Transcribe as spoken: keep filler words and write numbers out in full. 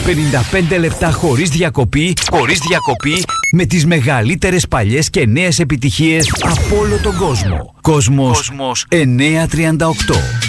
πενήντα πέντε λεπτά χωρίς διακοπή, χωρίς διακοπή, με τις μεγαλύτερες παλιές και νέες επιτυχίες από όλο τον κόσμο. Κόσμος, Κόσμος εννιακόσια τριάντα οκτώ.